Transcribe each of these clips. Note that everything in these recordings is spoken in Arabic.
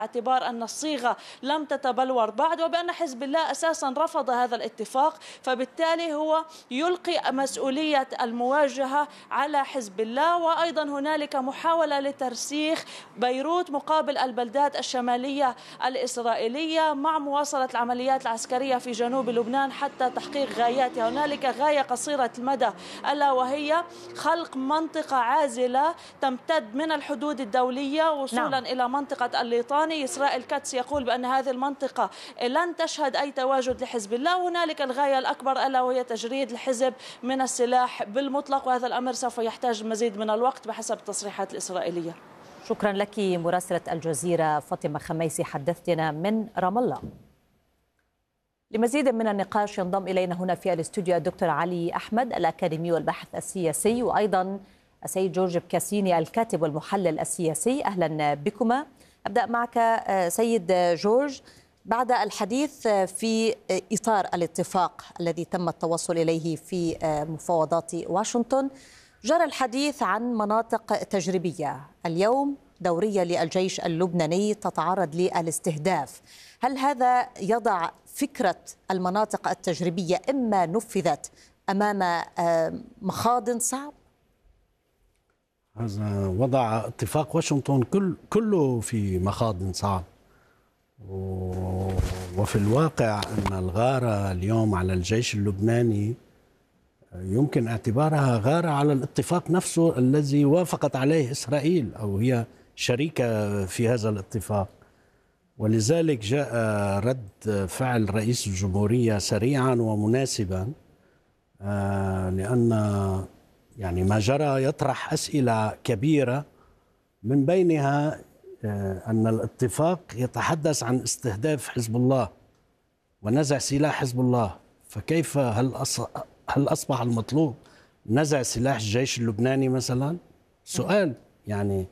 باعتبار أن الصيغة لم تتبلور بعد، وبأن حزب الله أساسا رفض هذا الاتفاق، فبالتالي هو يلقي مسؤولية المواجهة على حزب الله. وأيضا هنالك محاولة لترسيخ بيروت مقابل البلدات الشمالية الإسرائيلية مع مواصلة العمليات العسكرية في جنوب لبنان حتى تحقيق غاياتها. هنالك غاية قصيرة المدى ألا وهي خلق منطقة عازلة تمتد من الحدود الدولية وصولا إلى منطقة الليطاني. إسرائيل كاتس يقول بأن هذه المنطقة لن تشهد أي تواجد لحزب الله. وهنالك الغاية الأكبر ألا وهي تجريد الحزب من السلاح بالمطلق، وهذا الأمر سوف يحتاج المزيد من الوقت بحسب التصريحات الإسرائيلية. شكرا لك مراسلة الجزيرة فاطمة خميسي، حدثتنا من رام الله. لمزيد من النقاش ينضم إلينا هنا في الاستوديو الدكتور علي أحمد الأكاديمي والباحث السياسي، وأيضا السيد جورج بكاسيني الكاتب والمحلل السياسي. أهلا بكما. أبدأ معك سيد جورج. بعد الحديث في إطار الاتفاق الذي تم التوصل إليه في مفاوضات واشنطن، جرى الحديث عن مناطق تجريبية اليوم دورية للجيش اللبناني تتعرض للاستهداف. هل هذا يضع فكرة المناطق التجريبية إما نفذت أمام مخاض صعب؟ هذا وضع اتفاق واشنطن كله في مخاض صعب، وفي الواقع أن الغارة اليوم على الجيش اللبناني يمكن اعتبارها غارة على الاتفاق نفسه الذي وافقت عليه إسرائيل أو هي شريكة في هذا الاتفاق. ولذلك جاء رد فعل رئيس الجمهورية سريعا ومناسبا، لأن يعني ما جرى يطرح أسئلة كبيرة، من بينها أن الاتفاق يتحدث عن استهداف حزب الله ونزع سلاح حزب الله. فكيف هل أصبح المطلوب نزع سلاح الجيش اللبناني مثلا؟ سؤال يعني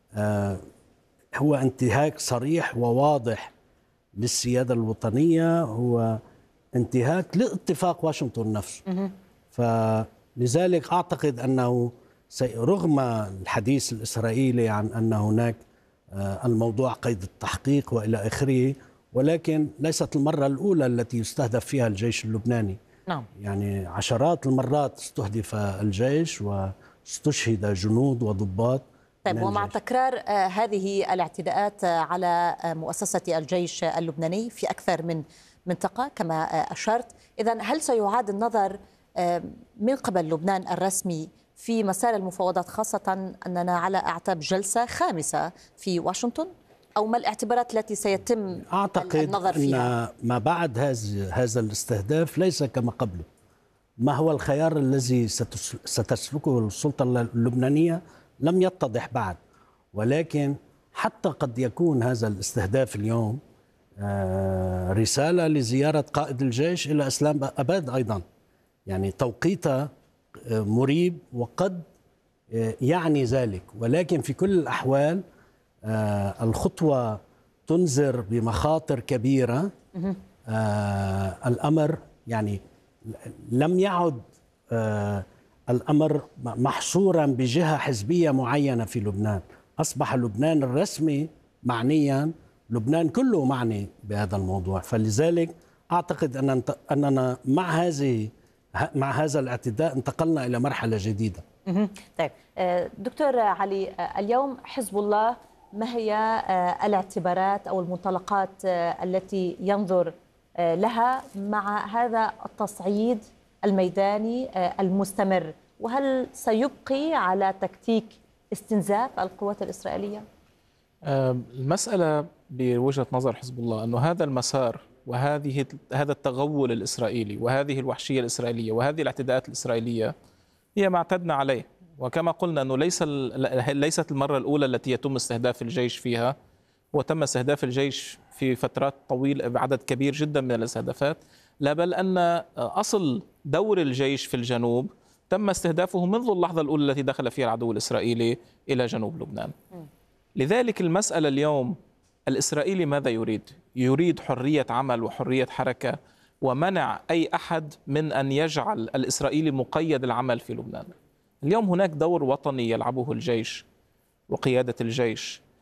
هو انتهاك صريح وواضح للسيادة الوطنية، هو انتهاك لاتفاق واشنطن نفسه. فلذلك أعتقد أنه رغم الحديث الإسرائيلي عن أن هناك الموضوع قيد التحقيق وإلى آخره، ولكن ليست المرة الأولى التي يستهدف فيها الجيش اللبناني. نعم. يعني عشرات المرات استهدف الجيش واستشهد جنود وضباط. طيب، ومع تكرار هذه الاعتداءات على مؤسسة الجيش اللبناني في أكثر من منطقة كما أشرت، إذن هل سيعاد النظر من قبل لبنان الرسمي في مسار المفاوضات، خاصة أننا على أعتاب جلسة خامسة في واشنطن؟ أو ما الاعتبارات التي سيتم النظر فيها؟ أعتقد أن ما بعد هذا الاستهداف ليس كما قبله. ما هو الخيار الذي ستسلكه السلطة اللبنانية لم يتضح بعد، ولكن حتى قد يكون هذا الاستهداف اليوم رسالة لزيارة قائد الجيش إلى إسلام أباد أيضا، يعني توقيته مريب وقد يعني ذلك. ولكن في كل الأحوال الخطوة تنذر بمخاطر كبيرة. الأمر يعني لم يعد الأمر محصورا بجهة حزبية معينة في لبنان، أصبح لبنان الرسمي معنيا، لبنان كله معني بهذا الموضوع. فلذلك أعتقد أننا مع هذا الاعتداء انتقلنا إلى مرحلة جديدة. طيب دكتور علي، اليوم حزب الله ما هي الاعتبارات أو المنطلقات التي ينظر لها مع هذا التصعيد الميداني المستمر؟ وهل سيبقي على تكتيك استنزاف القوات الإسرائيلية؟ المسألة بوجهة نظر حزب الله أنه هذا المسار هذا التغول الإسرائيلي وهذه الوحشية الإسرائيلية وهذه الاعتداءات الإسرائيلية هي ما اعتدنا عليه. وكما قلنا أنه ليست المرة الأولى التي يتم استهداف الجيش فيها، وتم استهداف الجيش في فترات طويلة بعدد كبير جدا من الاستهدافات، لا بل أن أصل دور الجيش في الجنوب تم استهدافه منذ اللحظة الأولى التي دخل فيها العدو الإسرائيلي إلى جنوب لبنان. لذلك المسألة اليوم الإسرائيلي ماذا يريد؟ يريد حرية عمل وحرية حركة ومنع أي أحد من أن يجعل الإسرائيلي مقيد العمل في لبنان. اليوم هناك دور وطني يلعبه الجيش وقيادة الجيش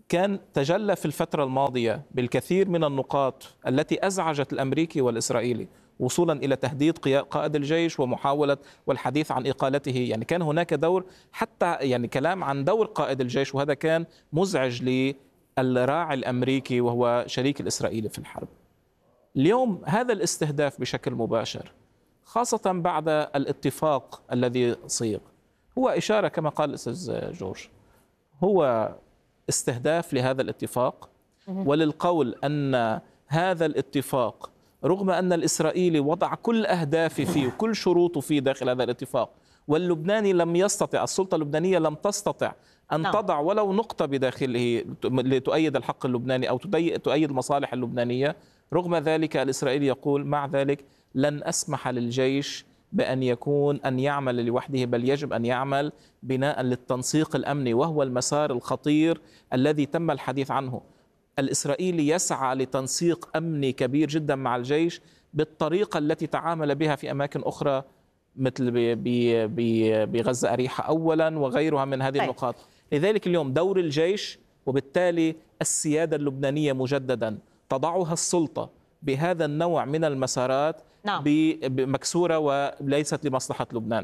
كان تجلى في الفترة الماضية بالكثير من النقاط التي أزعجت الأمريكي والإسرائيلي، وصولا إلى تهديد قائد الجيش ومحاولة والحديث عن إقالته. يعني كان هناك دور، حتى يعني كلام عن دور قائد الجيش، وهذا كان مزعج للراعي الأمريكي وهو شريك الإسرائيلي في الحرب. اليوم هذا الاستهداف بشكل مباشر، خاصة بعد الاتفاق الذي صيغ، هو إشارة كما قال الأستاذ جورج، هو استهداف لهذا الاتفاق، وللقول أن هذا الاتفاق رغم أن الإسرائيلي وضع كل أهدافه فيه وكل شروطه فيه داخل هذا الاتفاق، واللبناني لم يستطع، السلطة اللبنانية لم تستطع أن تضع ولو نقطة بداخله لتؤيد الحق اللبناني أو تؤيد المصالح اللبنانية، رغم ذلك الإسرائيلي يقول مع ذلك لن أسمح للجيش أن يعمل لوحده، بل يجب أن يعمل بناء للتنسيق الأمني، وهو المسار الخطير الذي تم الحديث عنه. الإسرائيلي يسعى لتنسيق أمني كبير جدا مع الجيش بالطريقة التي تعامل بها في أماكن أخرى مثل بغزة أريحة أولا وغيرها من هذه النقاط. لذلك اليوم دور الجيش وبالتالي السيادة اللبنانية مجددا تضعها السلطة بهذا النوع من المسارات مكسورة وليست لمصلحة لبنان.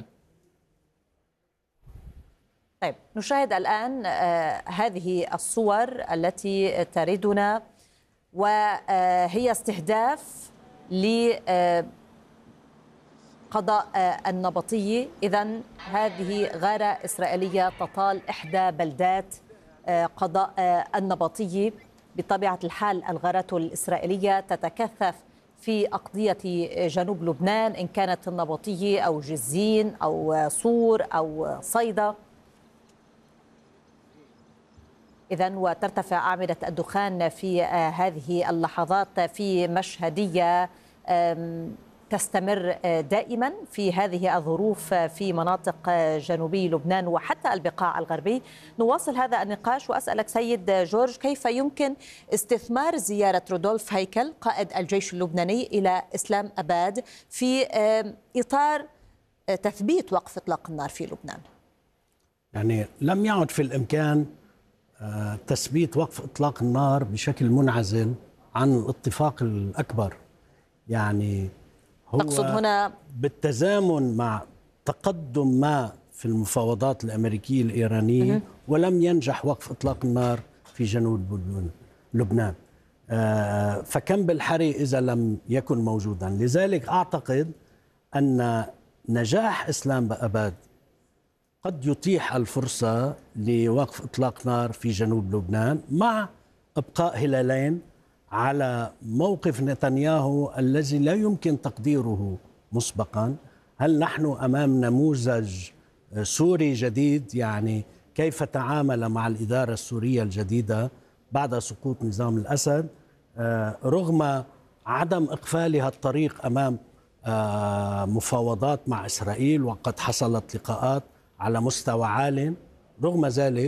طيب نشاهد الآن هذه الصور التي تردنا، وهي استهداف لقضاء النبطية. إذن هذه غارة إسرائيلية تطال إحدى بلدات قضاء النبطية. بطبيعة الحال الغارات الإسرائيلية تتكثف في أقضية جنوب لبنان، إن كانت النبطية أو جزين أو صور أو صيدا. إذن وترتفع أعمدة الدخان في هذه اللحظات في مشهدية تستمر دائما في هذه الظروف في مناطق جنوبي لبنان وحتى البقاع الغربي. نواصل هذا النقاش وأسألك سيد جورج، كيف يمكن استثمار زيارة رودولف هيكل قائد الجيش اللبناني إلى إسلام أباد في إطار تثبيت وقف إطلاق النار في لبنان؟ يعني لم يعد في الإمكان تثبيت وقف إطلاق النار بشكل منعزل عن الاتفاق الأكبر. يعني هو تقصد هنا بالتزامن مع تقدم ما في المفاوضات الأمريكية الإيرانية، ولم ينجح وقف إطلاق النار في جنوب لبنان، فكم بالحري إذا لم يكن موجودا. لذلك أعتقد أن نجاح إسلام أباد قد يتيح الفرصة لوقف إطلاق نار في جنوب لبنان، مع إبقاء هلالين على موقف نتنياهو الذي لا يمكن تقديره مسبقا. هل نحن أمام نموذج سوري جديد؟ يعني كيف تعامل مع الإدارة السورية الجديدة بعد سقوط نظام الأسد، رغم عدم إقفالها الطريق أمام مفاوضات مع إسرائيل، وقد حصلت لقاءات على مستوى عال. رغم ذلك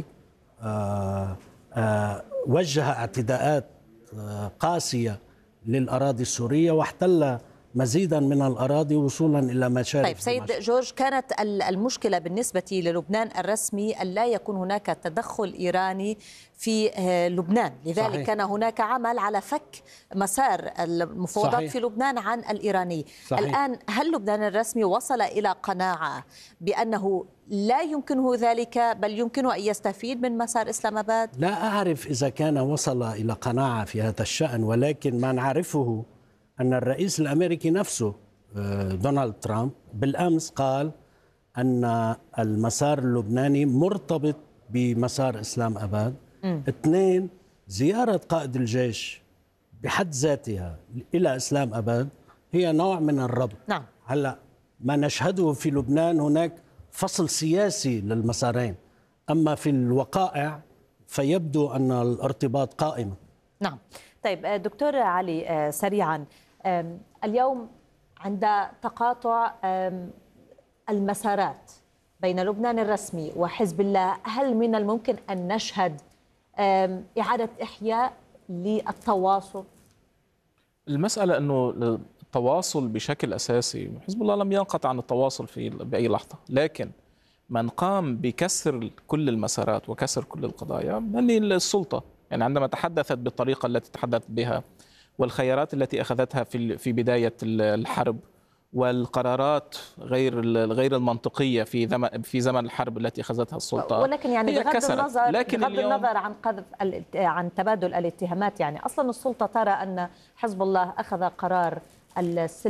وجه اعتداءات قاسية للأراضي السورية، واحتل مزيدا من الأراضي وصولا إلى مشارف. طيب سيد جورج، كانت المشكلة بالنسبة للبنان الرسمي أن لا يكون هناك تدخل إيراني في لبنان، لذلك صحيح. كان هناك عمل على فك مسار المفاوضات صحيح. في لبنان عن الإيراني صحيح. الآن هل لبنان الرسمي وصل إلى قناعة بأنه لا يمكنه ذلك، بل يمكنه أن يستفيد من مسار إسلام أباد؟ لا أعرف إذا كان وصل إلى قناعة في هذا الشأن، ولكن ما نعرفه أن الرئيس الأمريكي نفسه دونالد ترامب بالأمس قال أن المسار اللبناني مرتبط بمسار إسلام أباد. اثنين، زيارة قائد الجيش بحد ذاتها إلى إسلام أباد هي نوع من الربط. نعم. هلأ ما نشهده في لبنان هناك فصل سياسي للمسارين، أما في الوقائع فيبدو أن الارتباط قائم. نعم. طيب دكتور علي، سريعا، اليوم عند تقاطع المسارات بين لبنان الرسمي وحزب الله، هل من الممكن أن نشهد إعادة إحياء للتواصل؟ المسألة أنه التواصل بشكل أساسي، حزب الله لم ينقطع عن التواصل بأي لحظة، لكن من قام بكسر كل المسارات وكسر كل القضايا هي السلطة يعني عندما تحدثت بالطريقة التي تحدثت بها والخيارات التي أخذتها في بداية الحرب والقرارات غير المنطقية في زمن الحرب التي أخذتها السلطة، ولكن يعني هي بغض النظر عن عن تبادل الاتهامات، يعني أصلا السلطة ترى أن حزب الله أخذ قرار السلم